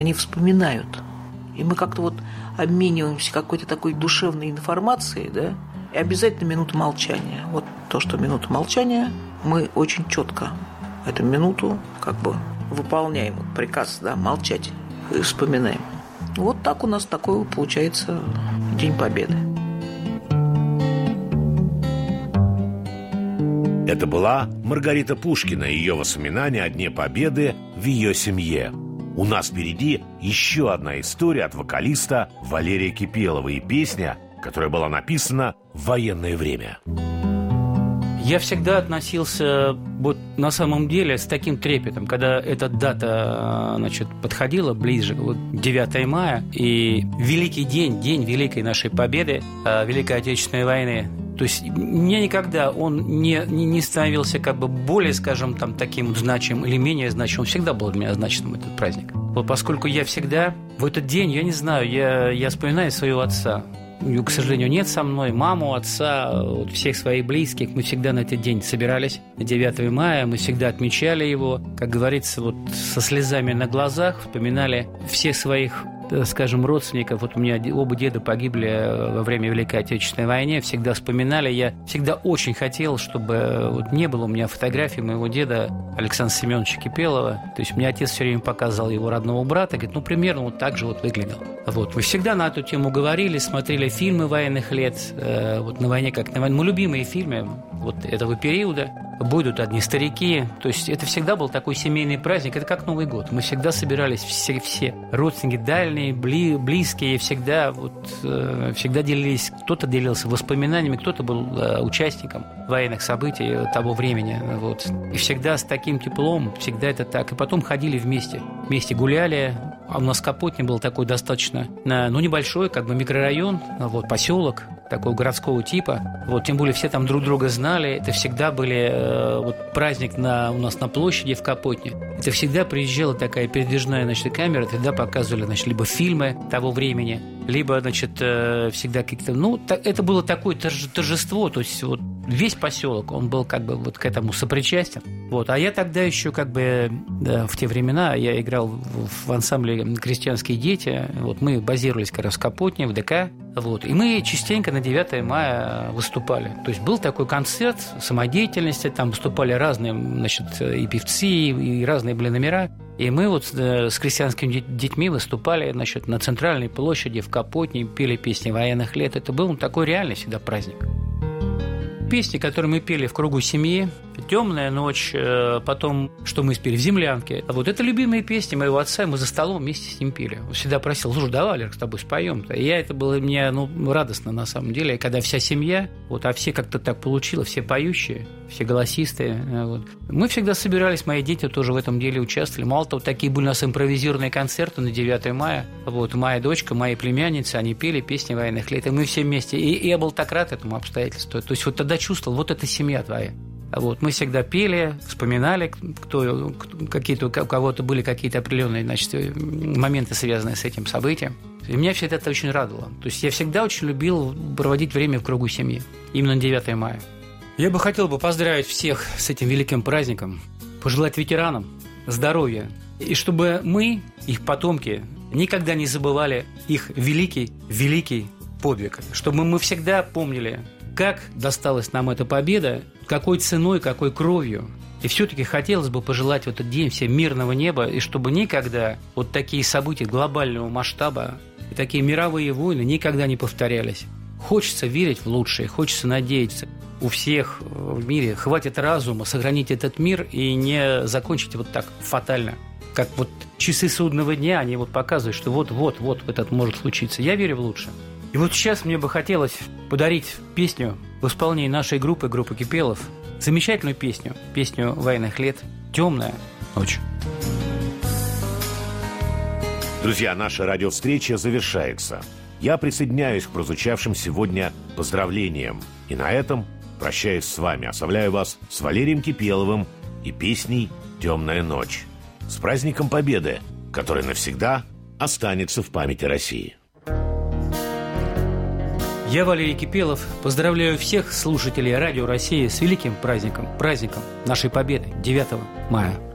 Они вспоминают. И мы как-то вот обмениваемся какой-то такой душевной информацией, да, и обязательно минута молчания. Вот то, что минута молчания, мы очень четко эту минуту как бы выполняем. Вот приказ, да, молчать и вспоминаем. Вот так у нас такой получается День Победы. Это была Маргарита Пушкина и ее воспоминания о Дне Победы в ее семье. У нас впереди еще одна история от вокалиста Валерия Кипелова и песня, которая была написана в военное время. Я всегда относился вот на самом деле с таким трепетом, когда эта дата, значит, подходила ближе, вот 9 мая, и великий день, день великой нашей победы, Великой Отечественной войны. То есть мне никогда он не становился как бы более, скажем, там, таким значимым или менее значимым. Всегда был для меня значимым этот праздник. Вот поскольку я всегда в этот день, я не знаю, я вспоминаю своего отца. К сожалению, нет со мной, маму, отца, вот всех своих близких. Мы всегда на этот день собирались, на 9 мая, мы всегда отмечали его. Как говорится, вот со слезами на глазах вспоминали всех своих, скажем, родственников. Вот у меня оба деда погибли во время Великой Отечественной войны. Всегда вспоминали. Я всегда очень хотел, чтобы вот не было у меня фотографии моего деда Александра Семеновича Кипелова. То есть мне отец все время показывал его родного брата. Говорит, ну, примерно вот так же вот выглядел. Вот. Мы всегда на эту тему говорили, смотрели фильмы военных лет. Вот «На войне как на войне». Мы любимые фильмы вот этого периода. «Будут одни старики». То есть это всегда был такой семейный праздник. Это как Новый год. Мы всегда собирались, все родственники дальние, близкие, всегда делились. Кто-то делился воспоминаниями, кто-то был участником военных событий того времени. Вот. И всегда с таким теплом, всегда это так. И потом ходили вместе. Вместе гуляли. А у нас Капотня был такой достаточно, небольшой, как бы микрорайон, вот, поселок такого городского типа. Вот, тем более все там друг друга знали. Это всегда были вот, праздник у нас на площади в Капотне. Это всегда приезжала такая передвижная, значит, камера, тогда показывали, значит, либо фильмы того времени, либо, значит, всегда какие-то... это было такое торжество, то есть вот весь поселок, он был как бы вот к этому сопричастен. Вот. А я тогда еще как бы в те времена я играл в ансамбле «Крестьянские дети». Вот, мы базировались как раз в Капотне, в ДК. Вот. И мы частенько на 9 мая выступали. То есть был такой концерт самодеятельности, там выступали разные, значит, и певцы, и разные были номера. И мы вот с крестьянскими детьми выступали, значит, на центральной площади в Капотне, пели песни военных лет. Это был такой реальный всегда праздник. Песни, которые мы пели в кругу семьи, «Темная ночь», потом, что мы спели в «Землянке». Вот это любимые песни моего отца, мы за столом вместе с ним пели. Он всегда просил, слушай, давай, Валер, с тобой споем-то. И это было мне радостно на самом деле, когда вся семья, вот, а все как-то так получилось, все поющие, все голосистые. Вот. Мы всегда собирались, мои дети тоже в этом деле участвовали. Мало того, такие были у нас импровизированные концерты на 9 мая. Вот, моя дочка, мои племянницы, они пели песни военных лет, и мы все вместе. И я был так рад этому обстоятельству. То есть вот тогда чувствовал, вот это семья твоя. Вот, мы всегда пели, вспоминали, у кого-то были какие-то определенные, значит, моменты, связанные с этим событием. И меня все это очень радовало. То есть я всегда очень любил проводить время в кругу семьи, именно на 9 мая. Я бы хотел поздравить всех с этим великим праздником, пожелать ветеранам здоровья, и чтобы мы, их потомки, никогда не забывали их великий подвиг, чтобы мы всегда помнили, как досталась нам эта победа, какой ценой, какой кровью. И все-таки хотелось бы пожелать в этот день всем мирного неба, и чтобы никогда вот такие события глобального масштаба и такие мировые войны никогда не повторялись. Хочется верить в лучшее, хочется надеяться. У всех в мире хватит разума сохранить этот мир и не закончить вот так фатально. Как вот часы судного дня, они вот показывают, что вот это может случиться. Я верю в лучшее. И вот сейчас мне бы хотелось подарить песню в исполнении нашей группы Кипелов. Замечательную песню военных лет «Темная ночь». Друзья, наша радиовстреча завершается. Я присоединяюсь к прозвучавшим сегодня поздравлениям. И на этом прощаюсь с вами, оставляю вас с Валерием Кипеловым и песней «Темная ночь». С праздником Победы, который навсегда останется в памяти России. Я, Валерий Кипелов, поздравляю всех слушателей Радио России с великим праздником нашей победы 9 мая.